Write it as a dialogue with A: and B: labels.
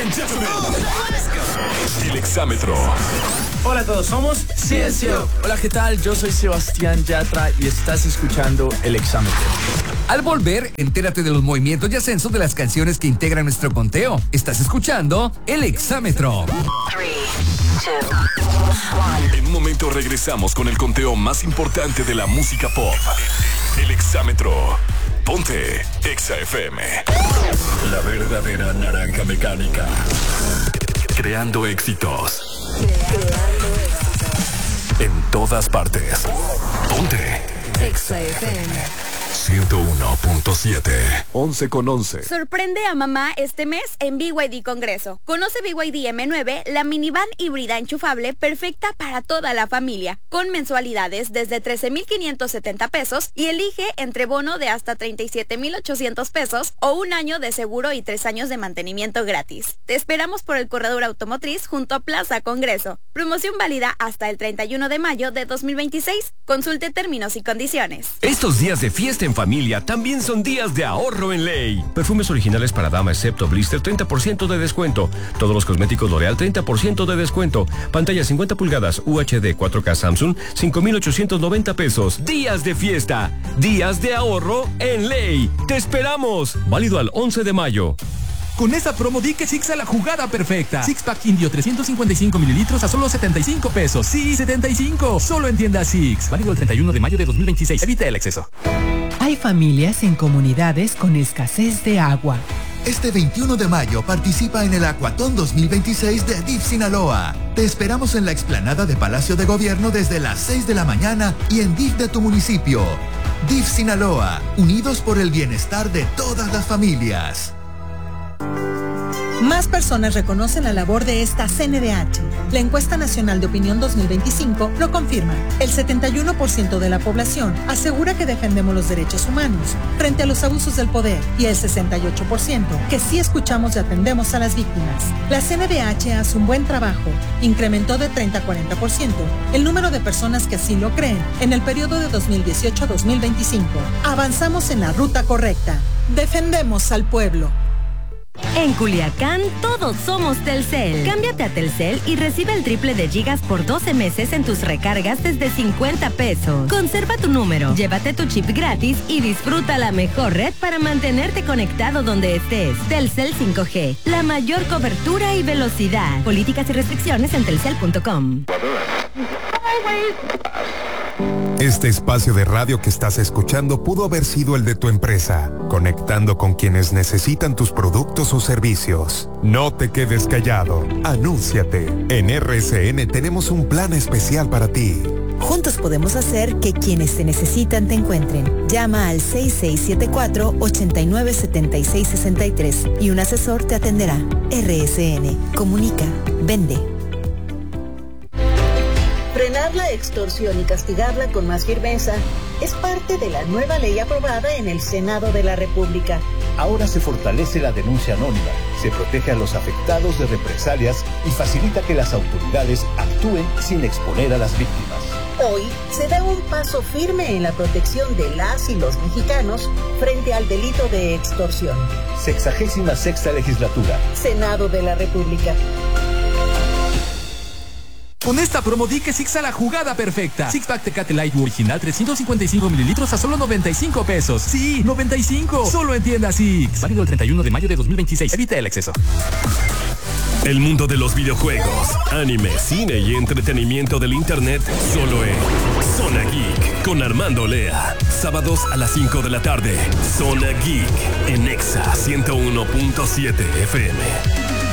A: El exámetro.
B: Hola a todos, somos Ciencio.
C: Hola, ¿qué tal? Yo soy Sebastián Yatra y estás escuchando El Exámetro.
D: Al volver, entérate de los movimientos y ascensos de las canciones que integran nuestro conteo. Estás escuchando El Exámetro.
A: 3, 2, 1. En un momento regresamos con el conteo más importante de la música pop. El Exámetro. Ponte Exa FM. La verdadera naranja mecánica. Creando éxitos. En todas partes. Ponte
E: Exa FM
A: 101.7. 11:11.
E: Sorprende a mamá este mes en BYD Congreso. Conoce BYD M9, la minivan híbrida enchufable perfecta para toda la familia, con mensualidades desde 13,570 pesos y elige entre bono de hasta 37,800 pesos o un año de seguro y 3 años de mantenimiento gratis. Te esperamos por el corredor automotriz junto a Plaza Congreso. Promoción válida hasta el 31 de mayo de 2026. Consulte términos y condiciones.
F: Estos días de fiesta en familia también son días de ahorro en Ley. Perfumes originales para dama excepto blister 30% de descuento. Todos los cosméticos L'Oreal 30% de descuento. Pantalla 50 pulgadas UHD 4K Samsung 5,890 pesos. Días de fiesta, días de ahorro en Ley. Te esperamos. Válido al 11 de mayo.
G: Con esta promo di que Six a la jugada perfecta. Six Pack Indio 355 mililitros a solo 75 pesos. Sí, 75. Solo en tienda Six. Válido el 31 de mayo de 2026. Evita el exceso.
H: Hay familias en comunidades con escasez de agua.
I: Este 21 de mayo participa en el Aquatón 2026 de DIF Sinaloa. Te esperamos en la explanada de Palacio de Gobierno desde las 6 de la mañana y en DIF de tu municipio. DIF Sinaloa, unidos por el bienestar de todas las familias.
J: Más personas reconocen la labor de esta CNDH. La encuesta nacional de opinión 2025 lo confirma. El 71% de la población asegura que defendemos los derechos humanos frente a los abusos del poder y el 68% que sí escuchamos y atendemos a las víctimas. La CNDH hace un buen trabajo. Incrementó de 30 a 40% el número de personas que así lo creen en el periodo de 2018 a 2025. Avanzamos en la ruta correcta. Defendemos al pueblo.
K: En Culiacán, todos somos Telcel. Cámbiate a Telcel y recibe el triple de gigas por 12 meses en tus recargas desde 50 pesos. Conserva tu número, llévate tu chip gratis y disfruta la mejor red para mantenerte conectado donde estés. Telcel 5G, la mayor cobertura y velocidad. Políticas y restricciones en telcel.com.
L: Este espacio de radio que estás escuchando pudo haber sido el de tu empresa, conectando con quienes necesitan tus productos o servicios. No te quedes callado, anúnciate. En RSN tenemos un plan especial para ti.
M: Juntos podemos hacer que quienes te necesitan te encuentren. Llama al 6674-897663 y un asesor te atenderá. RSN, comunica, vende.
N: Frenar la extorsión y castigarla con más firmeza es parte de la nueva ley aprobada en el Senado de la República.
O: Ahora se fortalece la denuncia anónima, se protege a los afectados de represalias y facilita que las autoridades actúen sin exponer a las víctimas.
N: Hoy se da un paso firme en la protección de las y los mexicanos frente al delito de extorsión.
O: 66ª legislatura.
N: Senado de la República.
G: Con esta promo di que Six a la jugada perfecta. Six Pack Tecate Light original 355 mililitros a solo 95 pesos. Sí, 95. Solo en tienda Six. Válido el 31 de mayo de 2026. Evita el exceso.
F: El mundo de los videojuegos, anime, cine y entretenimiento del internet solo en Zona Geek con Armando Lea. Sábados a las 5 de la tarde. Zona Geek en Exa 101.7 FM.